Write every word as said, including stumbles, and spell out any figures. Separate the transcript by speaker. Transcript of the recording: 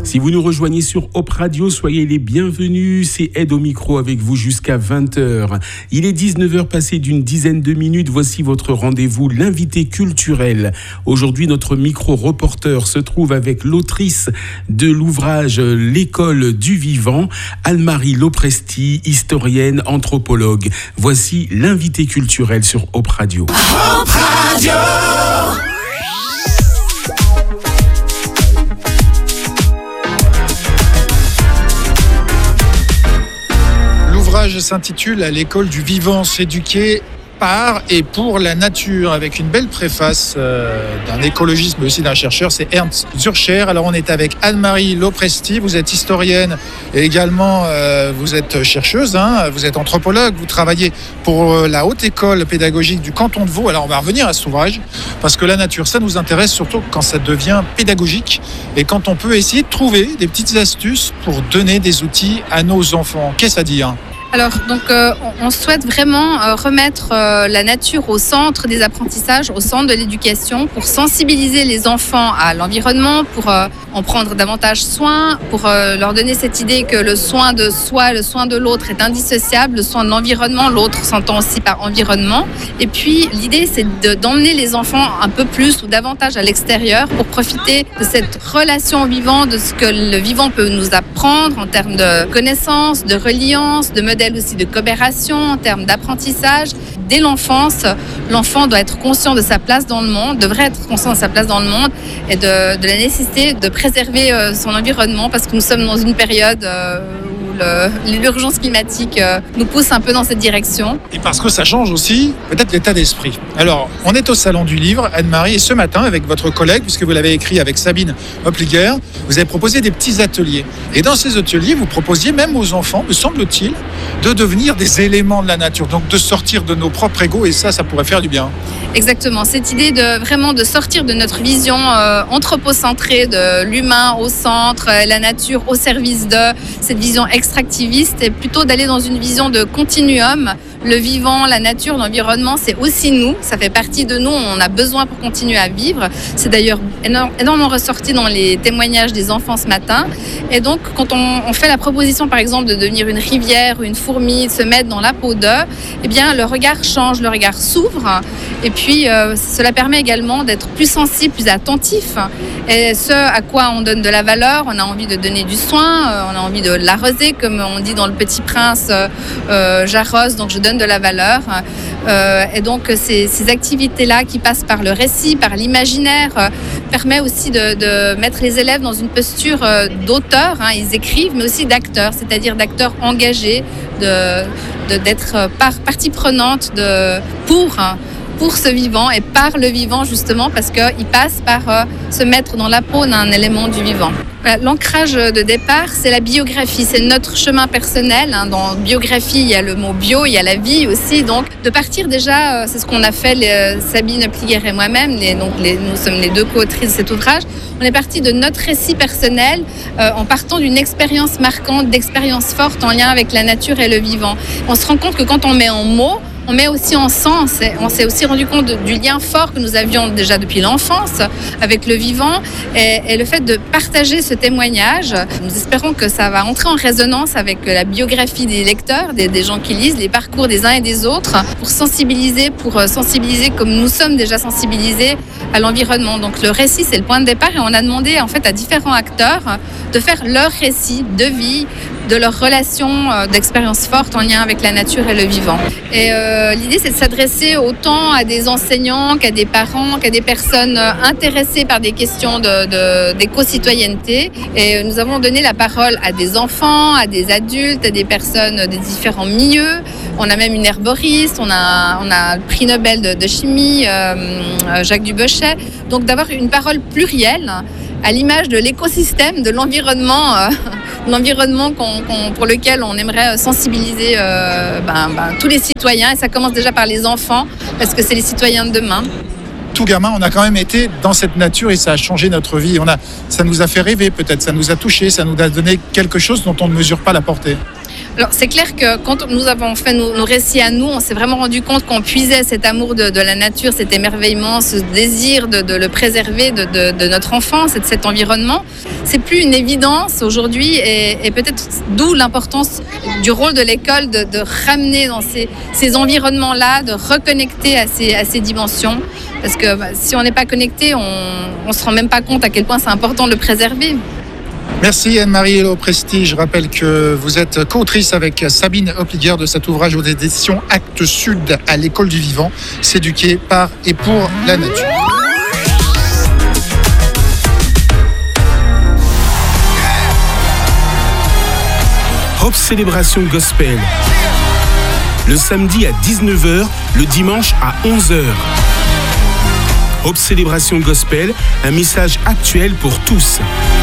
Speaker 1: Si vous nous rejoignez sur Hop Radio, soyez les bienvenus. C'est Ed au micro avec vous jusqu'à vingt heures. Il est dix-neuf heures passées d'une dizaine de minutes. Voici votre rendez-vous, l'invité culturel. Aujourd'hui, notre micro-reporter se trouve avec l'autrice de l'ouvrage L'école du vivant, Anne-Marie Lopresti, historienne, anthropologue. Voici l'invité culturel sur Hop Radio.
Speaker 2: Hop Radio.
Speaker 3: L'ouvrage s'intitule « À l'école du vivant, s'éduquer par et pour la nature » avec une belle préface euh, d'un écologiste mais aussi d'un chercheur, c'est Ernst Zürcher. Alors on est avec Anne-Marie Lopresti, vous êtes historienne et également euh, vous êtes chercheuse, hein, vous êtes anthropologue, vous travaillez pour euh, la haute école pédagogique du canton de Vaud. Alors on va revenir à cet ouvrage parce que la nature ça nous intéresse surtout quand ça devient pédagogique et quand on peut essayer de trouver des petites astuces pour donner des outils à nos enfants. Qu'est-ce à dire ?
Speaker 4: Alors, donc, euh, on souhaite vraiment euh, remettre euh, la nature au centre des apprentissages, au centre de l'éducation, pour sensibiliser les enfants à l'environnement, pour euh, en prendre davantage soin, pour euh, leur donner cette idée que le soin de soi, le soin de l'autre est indissociable, le soin de l'environnement, l'autre s'entend aussi par environnement. Et puis, l'idée, c'est de, d'emmener les enfants un peu plus ou davantage à l'extérieur pour profiter de cette relation au vivant, de ce que le vivant peut nous apprendre en termes de connaissances, de reliance, de modèles aussi de coopération, en termes d'apprentissage. Dès l'enfance, l'enfant doit être conscient de sa place dans le monde, devrait être conscient de sa place dans le monde et de, de la nécessité de préserver euh, son environnement parce que nous sommes dans une période euh, où le, l'urgence climatique euh, nous pousse un peu dans cette direction.
Speaker 3: Et parce que ça change aussi peut-être l'état d'esprit. Alors, on est au Salon du Livre, Anne-Marie, et ce matin, avec votre collègue, puisque vous l'avez écrit avec Sabine Hoppliger, vous avez proposé des petits ateliers. Et dans ces ateliers, vous proposiez même aux enfants, me semble-t-il, de devenir des éléments de la nature, donc de sortir de nos propres égos, et ça, ça pourrait faire du bien.
Speaker 4: Exactement, cette idée de vraiment de sortir de notre vision euh, anthropocentrée, de l'humain au centre, euh, la nature au service de, cette vision extractiviste, et plutôt d'aller dans une vision de continuum. Le vivant, la nature, l'environnement, c'est aussi nous, ça fait partie de nous, on a besoin pour continuer à vivre. C'est d'ailleurs énormément ressorti dans les témoignages des enfants ce matin. Et donc, quand on, on fait la proposition, par exemple, de devenir une rivière ou une fourmi, de se mettre dans la peau d'eux, eh bien, le regard change, le regard s'ouvre. Et puis, euh, cela permet également d'être plus sensible, plus attentif. Et ce à quoi on donne de la valeur, on a envie de donner du soin, euh, on a envie de l'arroser, comme on dit dans Le Petit Prince, euh, euh, j'arrose, donc je donne de la valeur. Euh, et donc, ces, ces activités-là qui passent par le récit, par l'imaginaire, euh, permet aussi de, de mettre les élèves dans une posture euh, d'auteur. Hein, ils écrivent, mais aussi d'acteurs, c'est-à-dire d'acteurs engagés, de, de, d'être par, partie prenante de, pour... pour ce vivant et par le vivant justement parce qu'il passe par euh, se mettre dans la peau d'un élément du vivant. Voilà, l'ancrage de départ, c'est la biographie, c'est notre chemin personnel. Hein. Dans biographie, il y a le mot bio, il y a la vie aussi. Donc, de partir déjà, euh, c'est ce qu'on a fait, les, Sabine Hoppliger et moi-même, les, donc les, nous sommes les deux co-autrices de cet ouvrage. On est parti de notre récit personnel euh, en partant d'une expérience marquante, d'expérience forte en lien avec la nature et le vivant. On se rend compte que quand on met en mots, on met aussi en sens, on s'est aussi rendu compte de, du lien fort que nous avions déjà depuis l'enfance avec le vivant et, et le fait de partager ce témoignage. Nous espérons que ça va entrer en résonance avec la biographie des lecteurs, des, des gens qui lisent, les parcours des uns et des autres pour sensibiliser, pour sensibiliser comme nous sommes déjà sensibilisés à l'environnement. Donc le récit, c'est le point de départ et on a demandé en fait à différents acteurs de faire leur récit de vie, de leur relation d'expérience forte en lien avec la nature et le vivant. Et euh, l'idée, c'est de s'adresser autant à des enseignants qu'à des parents, qu'à des personnes intéressées par des questions de, de, d'éco-citoyenneté. Et nous avons donné la parole à des enfants, à des adultes, à des personnes des différents milieux. On a même une herboriste, on a, on a le prix Nobel de, de chimie, euh, Jacques Dubochet. Donc d'avoir une parole plurielle à l'image de l'écosystème, de l'environnement, euh, l'environnement qu'on, qu'on, pour lequel on aimerait sensibiliser euh, ben, ben, tous les citoyens. Et ça commence déjà par les enfants, parce que c'est les citoyens de demain.
Speaker 3: Tout gamin, on a quand même été dans cette nature et ça a changé notre vie. On a, ça nous a fait rêver peut-être, ça nous a touché, ça nous a donné quelque chose dont on ne mesure pas la portée.
Speaker 4: Alors, c'est clair que quand nous avons fait nos, nos récits à nous, on s'est vraiment rendu compte qu'on puisait cet amour de, de la nature, cet émerveillement, ce désir de, de le préserver de, de, de notre enfance et de cet environnement. C'est plus une évidence aujourd'hui et, et peut-être d'où l'importance du rôle de l'école de, de ramener dans ces, ces environnements-là, de reconnecter à ces, à ces dimensions. Parce que bah, si on n'est pas connecté, on ne se rend même pas compte à quel point c'est important de le préserver.
Speaker 3: Merci Anne-Marie Hello Presti. Je rappelle que vous êtes co-autrice avec Sabine Opliger de cet ouvrage aux éditions Actes Sud à l'école du vivant, s'éduquer par et pour la nature.
Speaker 1: Hope Célébration Gospel. Le samedi à dix-neuf heures, le dimanche à onze heures. Hope Célébration Gospel, un message actuel pour tous.